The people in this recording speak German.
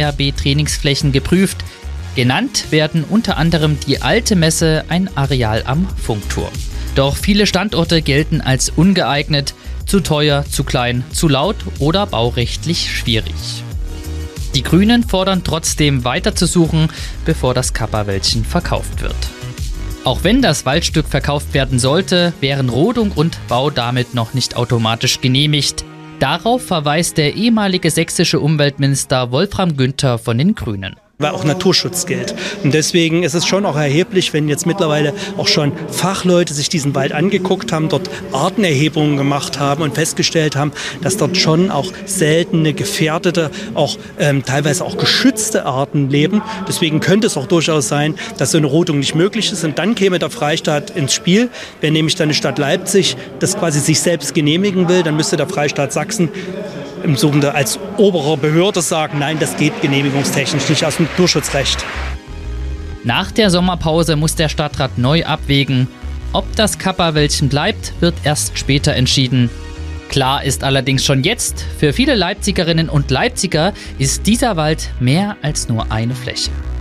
DRB-Trainingsflächen geprüft. Genannt werden unter anderem die Alte Messe, ein Areal am Funkturm. Doch viele Standorte gelten als ungeeignet, zu teuer, zu klein, zu laut oder baurechtlich schwierig. Die Grünen fordern trotzdem weiter zu suchen, bevor das Kappa-Wäldchen verkauft wird. Auch wenn das Waldstück verkauft werden sollte, wären Rodung und Bau damit noch nicht automatisch genehmigt. Darauf verweist der ehemalige sächsische Umweltminister Wolfram Günther von den Grünen. Weil auch Naturschutz gilt. Und deswegen ist es schon auch erheblich, wenn jetzt mittlerweile auch schon Fachleute sich diesen Wald angeguckt haben, dort Artenerhebungen gemacht haben und festgestellt haben, dass dort schon auch seltene, gefährdete, auch teilweise auch geschützte Arten leben. Deswegen könnte es auch durchaus sein, dass so eine Rodung nicht möglich ist. Und dann käme der Freistaat ins Spiel. Wenn nämlich dann die Stadt Leipzig das quasi sich selbst genehmigen will, dann müsste der Freistaat Sachsen im sogenannten als obere Behörde sagen, nein, das geht genehmigungstechnisch nicht aus dem Naturschutzrecht. Nach der Sommerpause muss der Stadtrat neu abwägen. Ob das Kappa-Wäldchen bleibt, wird erst später entschieden. Klar ist allerdings schon jetzt, für viele Leipzigerinnen und Leipziger ist dieser Wald mehr als nur eine Fläche.